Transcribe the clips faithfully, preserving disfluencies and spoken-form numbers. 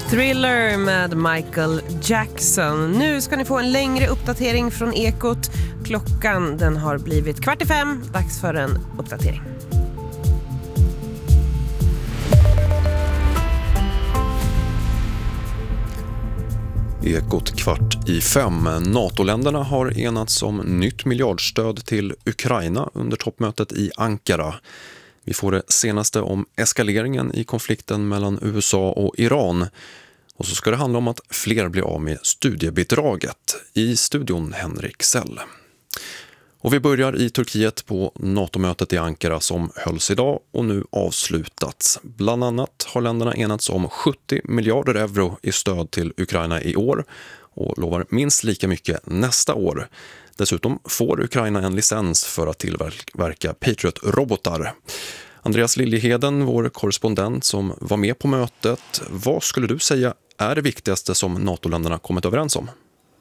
Thriller med Michael Jackson. Nu ska ni få en längre uppdatering från Ekot. Klockan den har blivit kvart i fem. Dags för en uppdatering. Ekot kvart i fem. NATO-länderna har enats om nytt miljardstöd till Ukraina under toppmötet i Ankara. Vi får det senaste om eskaleringen i konflikten mellan U S A och Iran. Och så ska det handla om att fler blir av med studiebidraget. I studion Henrik Sell. Och vi börjar i Turkiet på NATO-mötet i Ankara som hölls idag och nu avslutats. Bland annat har länderna enats om sjuttio miljarder euro i stöd till Ukraina i år och lovar minst lika mycket nästa år. Dessutom får Ukraina en licens för att tillverka Patriot-robotar. Andreas Liljeheden, vår korrespondent som var med på mötet. Vad skulle du säga är det viktigaste som NATO-länderna kommit överens om?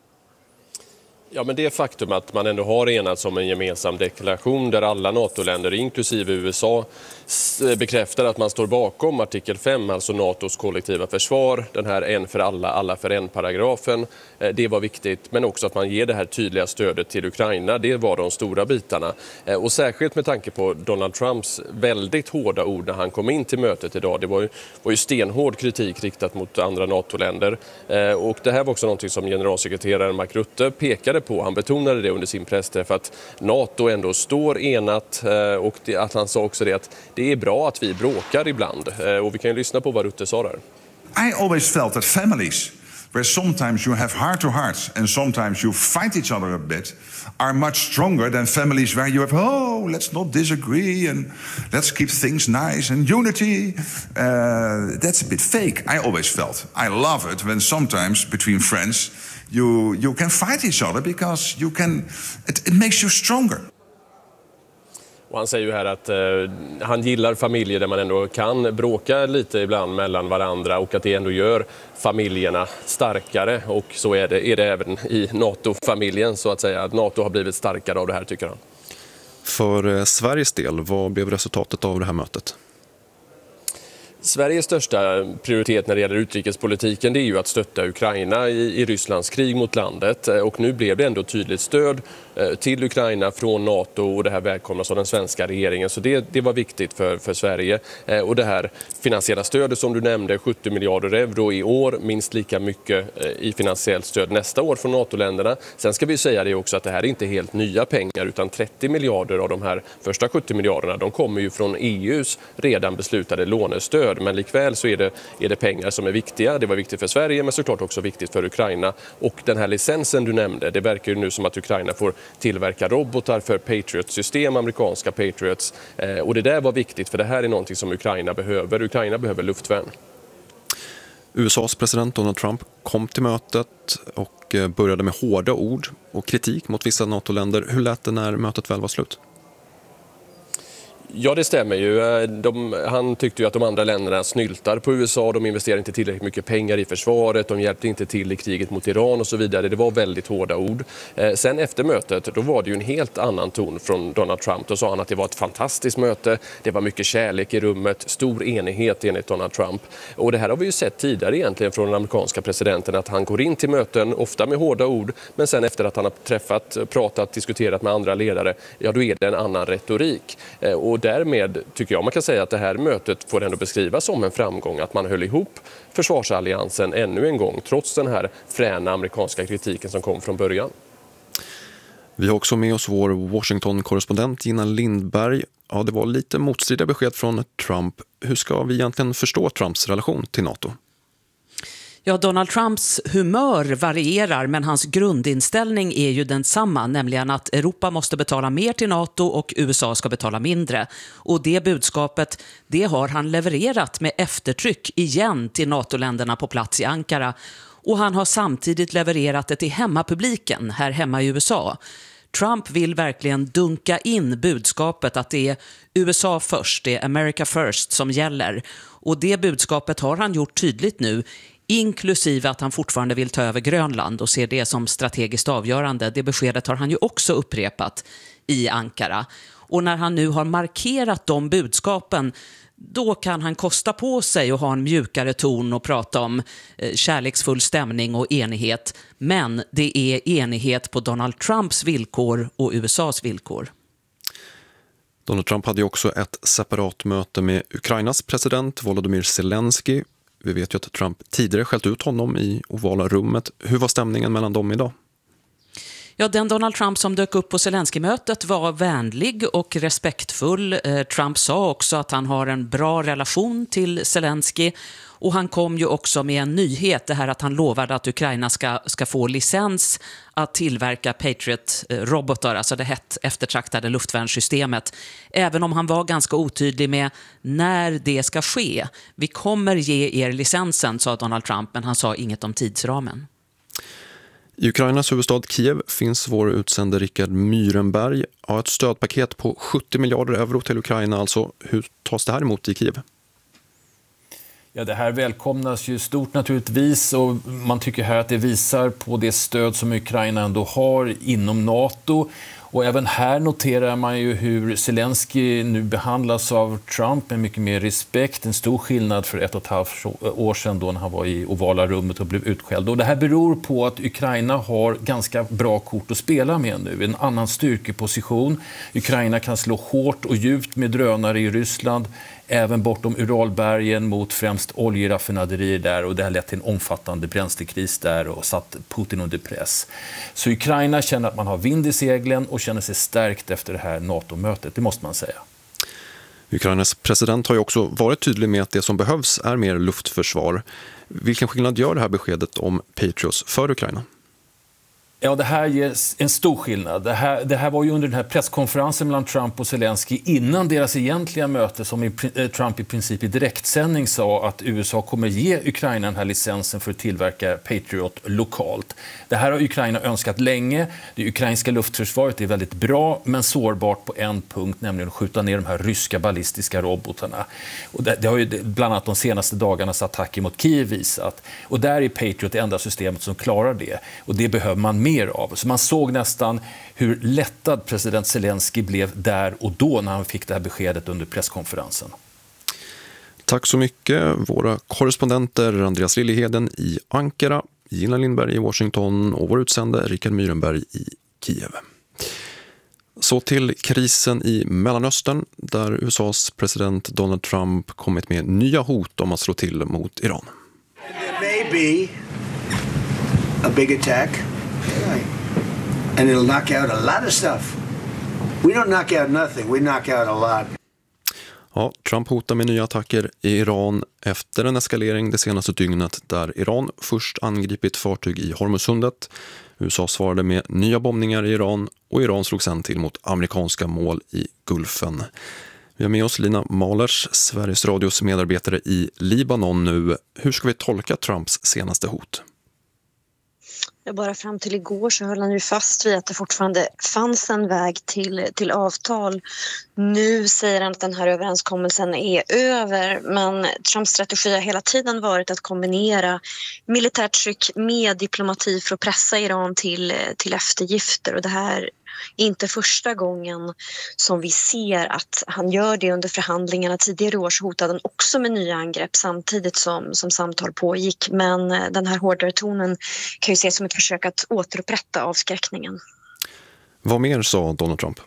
Ja, men det faktum att man ändå har enats om en gemensam deklaration där alla NATO-länder, inklusive U S A, bekräftar att man står bakom artikel fem, alltså NATOs kollektiva försvar, den här en för alla, alla för en paragrafen. Det var viktigt, men också att man ger det här tydliga stödet till Ukraina. Det var de stora bitarna. Och särskilt med tanke på Donald Trumps väldigt hårda ord när han kom in till mötet idag. Det var ju, var ju stenhård kritik riktat mot andra NATO-länder. Och det här var också någonting som generalsekreteraren Mark Rutte pekade på. Han betonade det under sin pressträff att NATO ändå står enat, och det, att han sa också det att det är bra att vi bråkar ibland. Och vi kan ju lyssna på vad Rutte sa där. I always felt that families where sometimes you have heart to heart and sometimes you fight each other a bit are much stronger than families where you have, oh, let's not disagree and let's keep things nice and unity. Uh, that's a bit fake, I always felt. I love it when sometimes between friends you you can fight each other because you can, it, it makes you stronger. Och han säger ju här att eh, han gillar familjer där man ändå kan bråka lite ibland mellan varandra och att det ändå gör familjerna starkare. Och så är det, är det även i NATO-familjen så att säga. Att NATO har blivit starkare av det här, tycker han. För eh, Sveriges del, vad blev resultatet av det här mötet? Sveriges största prioritet när det gäller utrikespolitiken det är ju att stötta Ukraina i, i Rysslands krig mot landet. Och nu blev det ändå tydligt stöd till Ukraina från NATO och det här välkomnas av den svenska regeringen. Så det, det var viktigt för, för Sverige. Och det här finansiella stödet som du nämnde, sjuttio miljarder euro i år, minst lika mycket i finansiellt stöd nästa år från NATO-länderna. Sen ska vi säga det också att det här är inte helt nya pengar utan trettio miljarder av de här första sjuttio miljarderna de kommer ju från E U:s redan beslutade lånestöd. Men likväl så är det, är det pengar som är viktiga. Det var viktigt för Sverige men såklart också viktigt för Ukraina. Och den här licensen du nämnde, det verkar ju nu som att Ukraina får tillverka robotar för Patriot-system, amerikanska Patriots. Eh, och det där var viktigt för det här är någonting som Ukraina behöver. Ukraina behöver luftvärn. U S A:s president Donald Trump kom till mötet och började med hårda ord och kritik mot vissa NATO-länder. Hur lät det när mötet väl var slut? Ja, det stämmer ju. De, han tyckte ju att de andra länderna snyltar på U S A. De investerar inte tillräckligt mycket pengar i försvaret. De hjälpte inte till i kriget mot Iran och så vidare. Det var väldigt hårda ord. Eh, sen efter mötet, då var det ju en helt annan ton från Donald Trump. Då sa han att det var ett fantastiskt möte. Det var mycket kärlek i rummet. Stor enighet enligt Donald Trump. Och det här har vi ju sett tidigare egentligen från den amerikanska presidenten. Att han går in till möten, ofta med hårda ord. Men sen efter att han har träffat, pratat, diskuterat med andra ledare. Ja, då är det en annan retorik. Eh, och därmed tycker jag man kan säga att det här mötet får ändå beskrivas som en framgång. Att man höll ihop försvarsalliansen ännu en gång trots den här fräna amerikanska kritiken som kom från början. Vi har också med oss vår Washington-korrespondent Gina Lindberg. Ja, det var lite motstridiga besked från Trump. Hur ska vi egentligen förstå Trumps relation till NATO? Ja, Donald Trumps humör varierar men hans grundinställning är ju densamma, nämligen att Europa måste betala mer till NATO och U S A ska betala mindre. Och det budskapet, det har han levererat med eftertryck igen till NATO-länderna på plats i Ankara. Och han har samtidigt levererat det till hemmapubliken här hemma i U S A. Trump vill verkligen dunka in budskapet att det är U S A först, det är America first som gäller. Och det budskapet har han gjort tydligt nu, inklusive att han fortfarande vill ta över Grönland och ser det som strategiskt avgörande. Det beskedet har han ju också upprepat i Ankara. Och när han nu har markerat de budskapen, då kan han kosta på sig att ha en mjukare ton och prata om eh, kärleksfull stämning och enighet. Men det är enighet på Donald Trumps villkor och U S A:s villkor. Donald Trump hade ju också ett separat möte med Ukrainas president Volodymyr Zelensky. Vi vet ju att Trump tidigare skällt ut honom i ovala rummet. Hur var stämningen mellan dem idag? Ja, den Donald Trump som dök upp på Zelensky-mötet var vänlig och respektfull. Trump sa också att han har en bra relation till Zelensky. Och han kom ju också med en nyhet, det här att han lovade att Ukraina ska, ska få licens att tillverka Patriot-robotar, alltså det hett eftertraktade luftvärnssystemet. Även om han var ganska otydlig med när det ska ske. Vi kommer ge er licensen, sa Donald Trump, men han sa inget om tidsramen. I Ukrainas huvudstad Kiev finns vår utsände Rickard Myrenberg. Har ett stödpaket på sjuttio miljarder euro till Ukraina. Alltså, hur tas det här emot i Kiev? Ja, det här välkomnas ju stort naturligtvis, och man tycker här att det visar på det stöd som Ukraina ändå har inom NATO. Och även här noterar man ju hur Zelensky nu behandlas av Trump med mycket mer respekt. En stor skillnad för ett och ett halvt år sedan då när han var i ovala rummet och blev utskälld. Och det här beror på att Ukraina har ganska bra kort att spela med nu. En annan styrkeposition. Ukraina kan slå hårt och djupt med drönare i Ryssland. Även bortom Uralbergen mot främst oljeraffinaderier där, och det har lett till en omfattande bränslekris där och satt Putin under press. Så Ukraina känner att man har vind i seglen och känner sig stärkt efter det här NATO-mötet, det måste man säga. Ukrainas president har ju också varit tydlig med att det som behövs är mer luftförsvar. Vilken skillnad gör det här beskedet om Patriots för Ukraina? Ja, det här ger en stor skillnad. Det här, det här var ju under den här presskonferensen mellan Trump och Zelensky innan deras egentliga möte, som i, Trump i princip i direktsändning sa att U S A kommer ge Ukraina den här licensen för att tillverka Patriot lokalt. Det här har Ukraina önskat länge. Det ukrainska luftförsvaret är väldigt bra men sårbart på en punkt, nämligen att skjuta ner de här ryska ballistiska robotarna. Och det, det har ju bland annat de senaste dagarnas attacker mot Kiev visat. Och där är Patriot det enda systemet som klarar det. Och det behöver man mer av. Så man såg nästan hur lättad president Zelensky blev där och då när han fick det här beskedet under presskonferensen. Tack så mycket, våra korrespondenter Andreas Liljeheden i Ankara, Gina Lindberg i Washington och vår utsände Rickard Myrenberg i Kiev. Så till krisen i Mellanöstern där U S A:s president Donald Trump kommit med nya hot om att slå till mot Iran. There may be a big attack. And it'll knock out a lot of stuff. We don't knock out nothing, we knock out a lot. Ja, Trump hotar med nya attacker i Iran efter en eskalering det senaste dygnet där Iran först angripit fartyg i Hormuzsundet. U S A svarade med nya bombningar i Iran och Iran slog sedan till mot amerikanska mål i Gulfen. Vi har med oss Lina Mahlers, Sveriges Radios medarbetare i Libanon nu. Hur ska vi tolka Trumps senaste hot? Bara fram till igår så höll han ju fast vid att det fortfarande fanns en väg till, till avtal. Nu säger han att den här överenskommelsen är över, men Trumps strategi har hela tiden varit att kombinera militärt tryck med diplomati för att pressa Iran till, till eftergifter, och det här är inte första gången som vi ser att han gör det. Under förhandlingarna tidigare år så hotade han också med nya angrepp samtidigt som, som samtal pågick, men den här hårdare tonen kan ju ses som ett försök att återupprätta avskräckningen. Vad mer sa Donald Trump?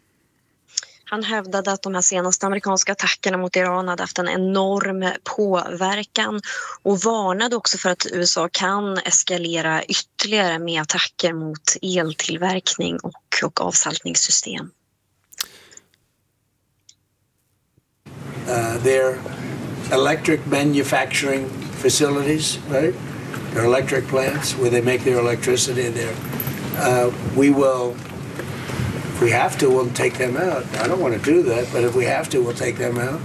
Han hävdade att de här senaste amerikanska attackerna mot Iran hade haft en enorm påverkan och varnade också för att U S A kan eskalera ytterligare med attacker mot eltillverkning och, och avsaltningssystem. Uh, their electric manufacturing facilities, right? Their electric plants where they make their electricity there. Uh, we will... If we have to, we'll take them out. I don't want to do that, but if we have to, we'll take them out.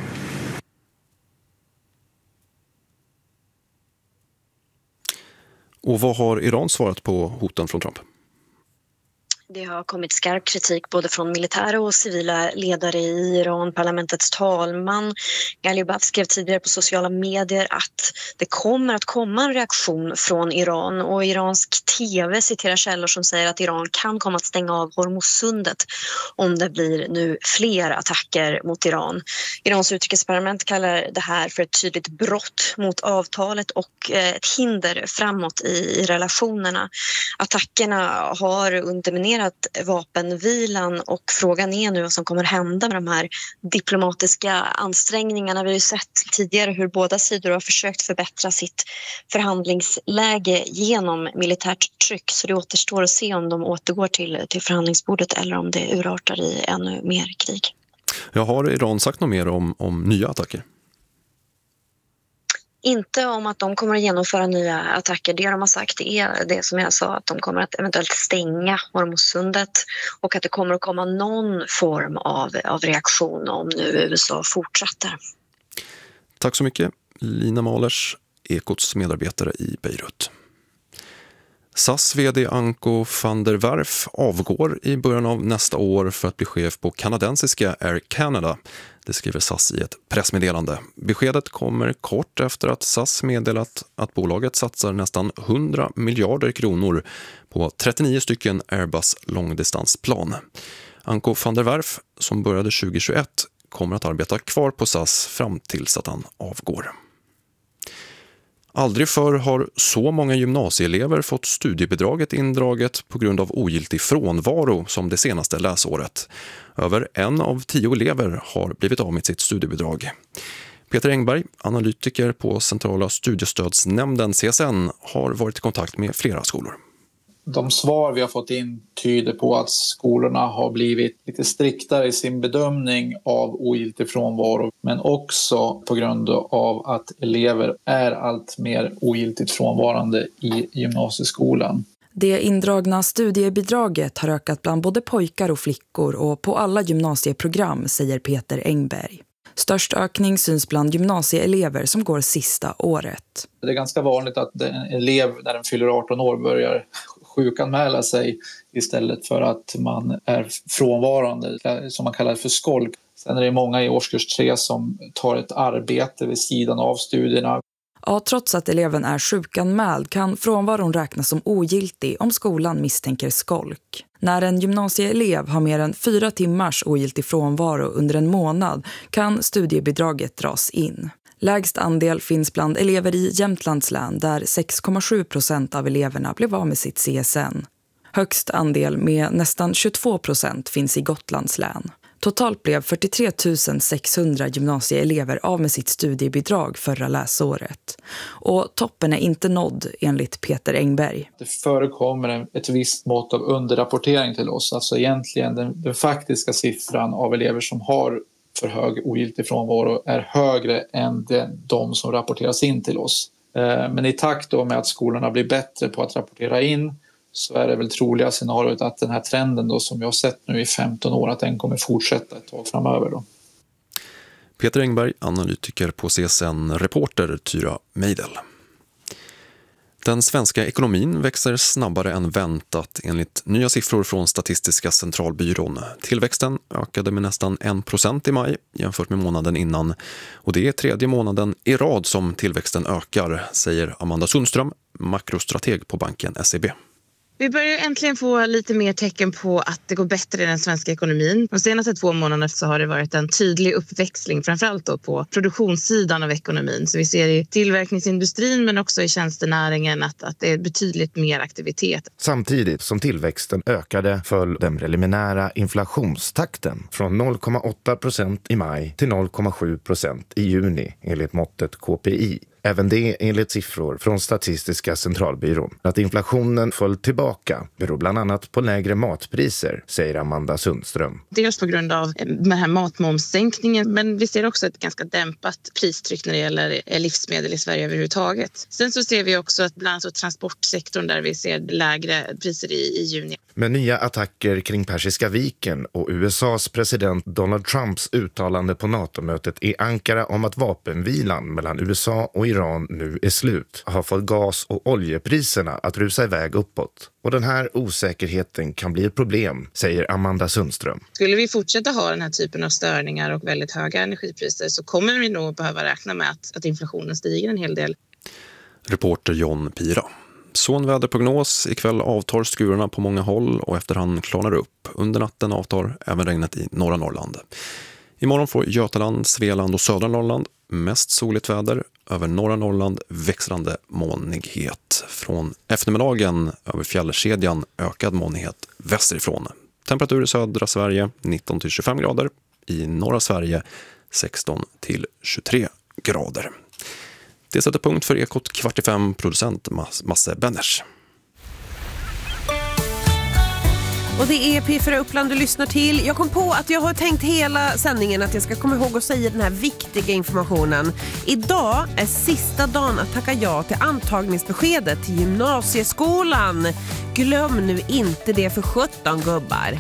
Och vad har Iran svarat på hoten från Trump? Det har kommit skarp kritik både från militära och civila ledare i Iran. Parlamentets talman Ghalibaf skrev tidigare på sociala medier att det kommer att komma en reaktion från Iran, och iransk tv citerar källor som säger att Iran kan komma att stänga av Hormuzsundet om det blir nu fler attacker mot Iran. Irans utrikesparlament kallar det här för ett tydligt brott mot avtalet och ett hinder framåt i relationerna. Attackerna har underminerat vapenvilan, och frågan är nu vad som kommer hända med de här diplomatiska ansträngningarna. Vi har ju sett tidigare hur båda sidor har försökt förbättra sitt förhandlingsläge genom militärt tryck, så det återstår att se om de återgår till, till förhandlingsbordet eller om det urartar i ännu mer krig. Jag har Iran sagt något mer om, om nya attacker? Inte om att de kommer att genomföra nya attacker. Det de har sagt är det som jag sa, att de kommer att eventuellt stänga Hormuzsundet och att det kommer att komma någon form av, av reaktion om nu U S A fortsätter. Tack så mycket, Lina Mahlers, Ekots medarbetare i Beirut. S A S vd Anko van der Werf avgår i början av nästa år för att bli chef på kanadensiska Air Canada. Det skriver S A S i ett pressmeddelande. Beskedet kommer kort efter att S A S meddelat att bolaget satsar nästan hundra miljarder kronor på trettionio stycken Airbus långdistansplan. Anko van der Werf, som började tjugohundratjugoett, kommer att arbeta kvar på S A S fram tills att han avgår. Aldrig förr har så många gymnasieelever fått studiebidraget indraget på grund av ogiltig frånvaro som det senaste läsåret. Över en av tio elever har blivit av med sitt studiebidrag. Peter Engberg, analytiker på Centrala studiestödsnämnden C S N, har varit i kontakt med flera skolor. De svar vi har fått in tyder på att skolorna har blivit lite striktare i sin bedömning av ogiltig frånvaro, men också på grund av att elever är allt mer ogiltigt frånvarande i gymnasieskolan. Det indragna studiebidraget har ökat bland både pojkar och flickor och på alla gymnasieprogram, säger Peter Engberg. Störst ökning syns bland gymnasieelever som går sista året. Det är ganska vanligt att en elev när den fyller arton år börjar sjukanmäla sig istället för att man är frånvarande, som man kallar för skolk. Sen är det många i årskurs tre som tar ett arbete vid sidan av studierna. Ja, trots att eleven är sjukanmäld kan frånvaron räknas som ogiltig om skolan misstänker skolk. När en gymnasieelev har mer än fyra timmars ogiltig frånvaro under en månad kan studiebidraget dras in. Lägst andel finns bland elever i Jämtlands län där sex komma sju procent av eleverna blev av med sitt C S N. Högst andel med nästan tjugotvå procent finns i Gotlands län. Totalt blev fyrtiotre tusen sexhundra gymnasieelever av med sitt studiebidrag förra läsåret. Och toppen är inte nådd enligt Peter Engberg. Det förekommer ett visst mått av underrapportering till oss. Alltså egentligen den, den faktiska siffran av elever som har för hög ogiltig frånvaro är högre än den, de som rapporteras in till oss. Men i takt då med att skolorna blir bättre på att rapportera in så är det väl troliga scenariot att den här trenden då, som vi har sett nu i femton år, att den kommer fortsätta ett tag framöver då. Peter Engberg, analytiker på C S N, reporter Tyra Meidel. Den svenska ekonomin växer snabbare än väntat enligt nya siffror från Statistiska centralbyrån. Tillväxten ökade med nästan en procent i maj jämfört med månaden innan. Och det är tredje månaden i rad som tillväxten ökar, säger Amanda Sundström, makrostrateg på banken S E B. Vi börjar äntligen få lite mer tecken på att det går bättre i den svenska ekonomin. De senaste två månaderna så har det varit en tydlig uppväxling, framförallt då på produktionssidan av ekonomin. Så vi ser i tillverkningsindustrin men också i tjänstenäringen att, att det är betydligt mer aktivitet. Samtidigt som tillväxten ökade föll den preliminära inflationstakten från noll komma åtta procent i maj till noll komma sju procent i juni enligt måttet K P I. Även det enligt siffror från Statistiska centralbyrån. Att inflationen föll tillbaka beror bland annat på lägre matpriser, säger Amanda Sundström. Dels på grund av den här matmomssänkningen, men vi ser också ett ganska dämpat pristryck när det gäller livsmedel i Sverige överhuvudtaget. Sen så ser vi också att bland annat transportsektorn där vi ser lägre priser i, i juni. Med nya attacker kring Persiska viken och U S A:s president Donald Trumps uttalande på NATO-mötet i Ankara om att vapenvilan mellan U S A och Iran nu är slut har fått gas- och oljepriserna att rusa iväg uppåt. Och den här osäkerheten kan bli ett problem, säger Amanda Sundström. Skulle vi fortsätta ha den här typen av störningar och väldigt höga energipriser så kommer vi nog behöva räkna med att, att inflationen stiger en hel del. Reporter John Pira. Så en väderprognos. Ikväll avtar skurarna på många håll och efterhand klarnar upp. Under natten avtar även regnet i norra Norrland. Imorgon får Götaland, Svealand och södra Norrland mest soligt väder. Över norra Norrland växlande molnighet. Från eftermiddagen över fjällkedjan ökad molnighet västerifrån. Temperatur i södra Sverige nitton till tjugofem grader. I norra Sverige sexton till tjugotre grader. Det sätter punkt för Ekot kvart i fem, producent Masse Benners. Och det är P fyra Uppland du lyssnar till. Jag kom på att jag har tänkt hela sändningen att jag ska komma ihåg att säga den här viktiga informationen. Idag är sista dagen att tacka ja till antagningsbeskedet till gymnasieskolan. Glöm nu inte det för sjutton gubbar.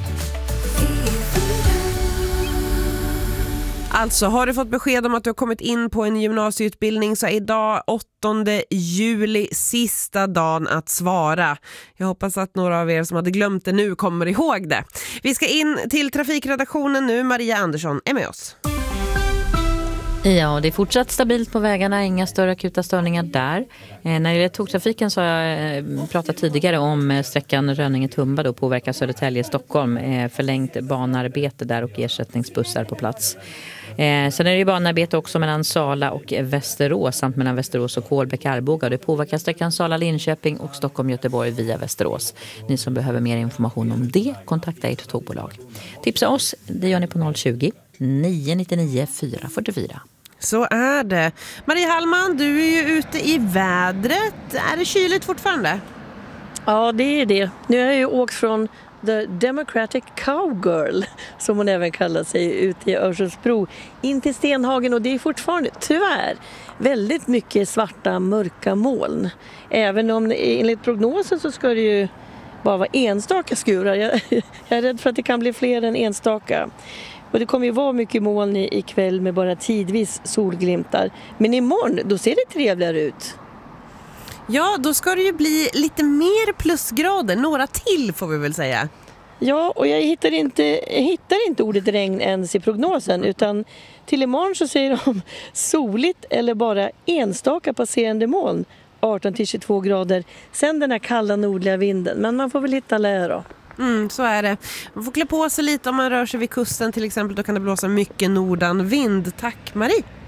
Alltså, har du fått besked om att du har kommit in på en gymnasieutbildning så är idag åttonde juli sista dagen att svara. Jag hoppas att några av er som hade glömt det nu kommer ihåg det. Vi ska in till trafikredaktionen nu. Maria Andersson är med oss. Ja, det är fortsatt stabilt på vägarna, inga större akuta störningar där. Eh, när det gäller tågtrafiken så har jag eh, pratat tidigare om eh, sträckan Rönninge-Tumba då påverkar Södertälje-Stockholm. Eh, förlängt banarbete där och ersättningsbussar på plats. Eh, sen är det ju banarbete också mellan Sala och Västerås samt mellan Västerås och Kolbäck-Arboga. Det påverkar sträckan Sala-Linköping och Stockholm-Göteborg via Västerås. Ni som behöver mer information om det, kontakta ert tågbolag. Tipsa oss, det gör ni på noll tjugo, nio nio nio, fyra fyra fyra. Så är det. Maria Hallman, du är ju ute i vädret. Är det kyligt fortfarande? Ja, det är det. Nu har jag ju åkt från The Democratic Cowgirl, som hon även kallar sig, ute i Örsundsbro in till Stenhagen, och det är fortfarande tyvärr väldigt mycket svarta, mörka moln. Även om enligt prognosen så ska det ju bara vara enstaka skurar. Jag, jag är rädd för att det kan bli fler än enstaka. Och det kommer ju vara mycket moln ikväll med bara tidvis solglimtar. Men imorgon, då ser det trevligare ut. Ja, då ska det ju bli lite mer plusgrader. Några till får vi väl säga. Ja, och jag hittar inte, jag hittar inte ordet regn ens i prognosen. Utan till imorgon så säger de soligt eller bara enstaka passerande moln. arton till tjugotvå grader. Sen den här kalla nordliga vinden. Men man får väl hitta lära då. Mm, så är det. Man får klä på sig lite om man rör sig vid kusten till exempel. Då kan det blåsa mycket nordanvind. Tack Marie!